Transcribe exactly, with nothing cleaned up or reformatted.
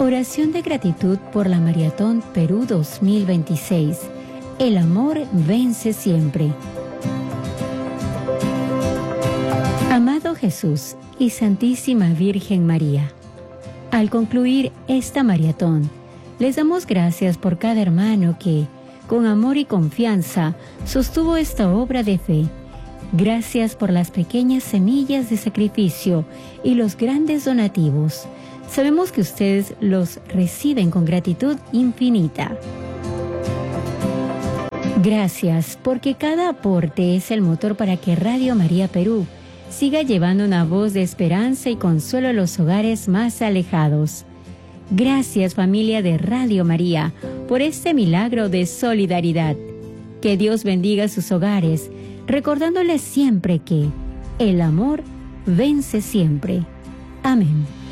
Oración de gratitud por la Maratón Perú dos mil veintiséis. El amor vence siempre. Amado Jesús y Santísima Virgen María, al concluir esta maratón, les damos gracias por cada hermano que, con amor y confianza, sostuvo esta obra de fe. Gracias por las pequeñas semillas de sacrificio y los grandes donativos. Sabemos que ustedes los reciben con gratitud infinita. Gracias, porque cada aporte es el motor para que Radio María Perú siga llevando una voz de esperanza y consuelo a los hogares más alejados. Gracias, familia de Radio María, por este milagro de solidaridad. Que Dios bendiga sus hogares, recordándoles siempre que el amor vence siempre. Amén.